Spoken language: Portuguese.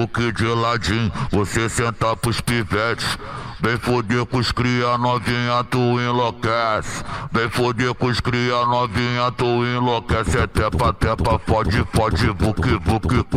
buque de ladinho, você senta pros pivetes. Vem foder com os cria novinha, tu enlouquece. Vem foder com os cria novinha, tu enlouquece. É tepa, tepa, fode, fode, buque, buque.